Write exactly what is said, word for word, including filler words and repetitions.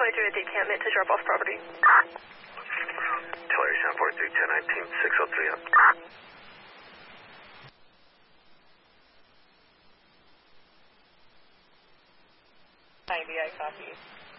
I do a decampment to drop off property. Artillery seven four three, ten nineteen, six oh three up. ninety, I copy.